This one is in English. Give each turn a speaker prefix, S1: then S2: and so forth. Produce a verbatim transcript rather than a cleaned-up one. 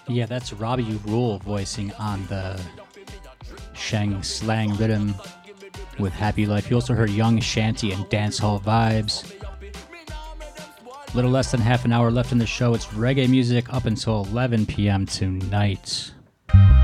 S1: Yeah, that's Robbie Rule voicing on the Shang Slang Rhythm with Happy Life. You also heard Young Shanty and Dancehall Vibes. A little less than half an hour left in the show. It's reggae music up until eleven p.m. tonight.